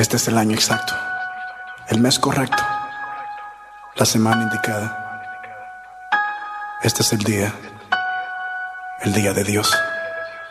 Este es el año exacto, el mes correcto, la semana indicada. Este es el día de Dios.